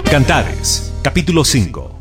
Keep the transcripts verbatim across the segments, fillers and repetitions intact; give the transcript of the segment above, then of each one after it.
Cantares, capítulo cinco.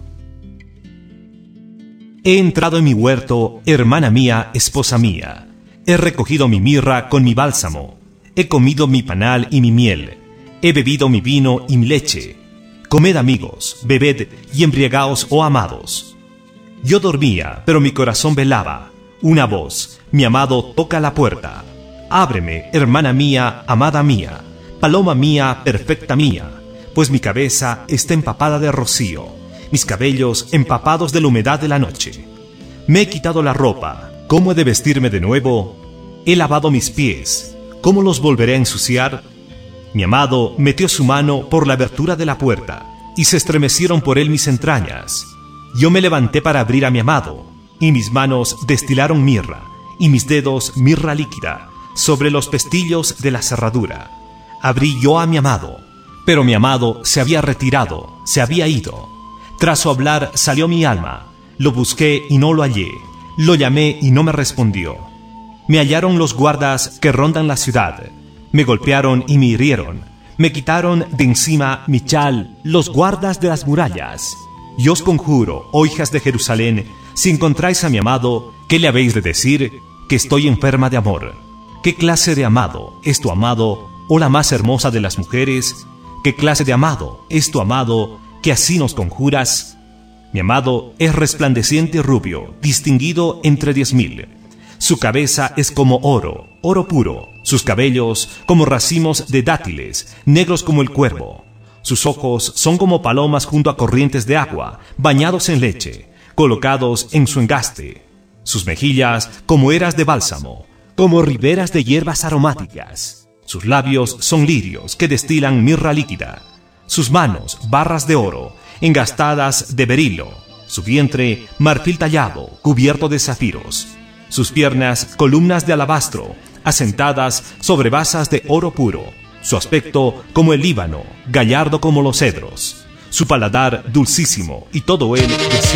He entrado en mi huerto, hermana mía, esposa mía. He recogido mi mirra con mi bálsamo. He comido mi panal y mi miel. He bebido mi vino y mi leche. Comed, amigos, bebed y embriagaos, oh amados. Yo dormía, pero mi corazón velaba. Una voz, mi amado, toca la puerta. Ábreme, hermana mía, amada mía, paloma mía, perfecta mía, pues mi cabeza está empapada de rocío, mis cabellos empapados de la humedad de la noche. Me he quitado la ropa, ¿cómo he de vestirme de nuevo? He lavado mis pies, ¿cómo los volveré a ensuciar? Mi amado metió su mano por la abertura de la puerta, y se estremecieron por él mis entrañas. Yo me levanté para abrir a mi amado, y mis manos destilaron mirra, y mis dedos mirra líquida, sobre los pestillos de la cerradura. Abrí yo a mi amado, pero mi amado se había retirado, se había ido. Tras su hablar salió mi alma, lo busqué y no lo hallé, lo llamé y no me respondió. Me hallaron los guardas que rondan la ciudad, me golpearon y me hirieron, me quitaron de encima mi chal los guardas de las murallas. Yo os conjuro, oh hijas de Jerusalén, si encontráis a mi amado, ¿qué le habéis de decir? Que estoy enferma de amor. ¿Qué clase de amado es tu amado, oh la más hermosa de las mujeres? ¿Qué clase de amado es tu amado, que así nos conjuras? Mi amado es resplandeciente y rubio, distinguido entre diez mil. Su cabeza es como oro, oro puro, sus cabellos como racimos de dátiles, negros como el cuervo. Sus ojos son como palomas junto a corrientes de agua, bañados en leche, colocados en su engaste. Sus mejillas como eras de bálsamo, como riberas de hierbas aromáticas. Sus labios son lirios que destilan mirra líquida. Sus manos, barras de oro, engastadas de berilo. Su vientre, marfil tallado, cubierto de zafiros. Sus piernas, columnas de alabastro, asentadas sobre basas de oro puro. Su aspecto como el Líbano, gallardo como los cedros. Su paladar dulcísimo y todo él de